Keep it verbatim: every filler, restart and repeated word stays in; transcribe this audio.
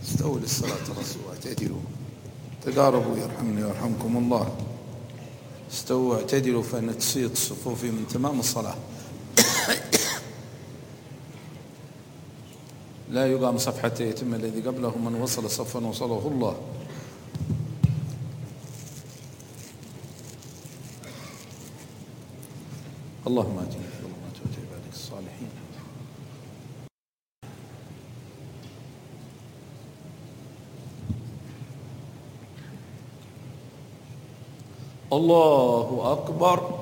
استووا للصلاة الرسول واعتدلوا، تقاربوا يرحمني ويرحمكم الله. استووا واعتدلوا فإن تسيط الصفوف من تمام الصلاة. لا يقام صف حتى يتم الذي قبله، من وصل صفا وصله الله. اللهم آتنا في ظلمات وجه عبادك الصالحين. الله أكبر.